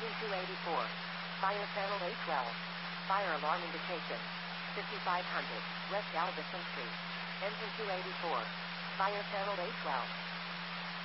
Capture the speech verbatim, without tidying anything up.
Engine two eighty-four. Fire panel A twelve. Fire alarm indication. fifty-five hundred, West Galveston Street. Engine two eighty-four. Fire panel A twelve.